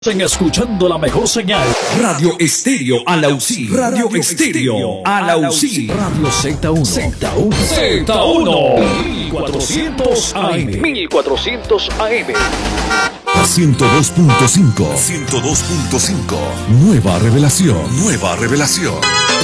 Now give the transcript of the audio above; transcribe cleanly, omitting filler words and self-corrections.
Escuchando la mejor señal. Radio Estéreo Alausí. Radio Estéreo Alausí. Radio Z1. Z1. 1400 AM. 1400 AM. 102.5. 102.5. Nueva revelación. Nueva revelación.